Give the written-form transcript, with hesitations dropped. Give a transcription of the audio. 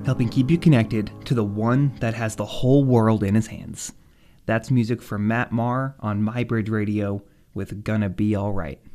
helping keep you connected to the one that has the whole world in his hands. That's music from Matt Maher on MyBridge Radio with Gonna Be Alright.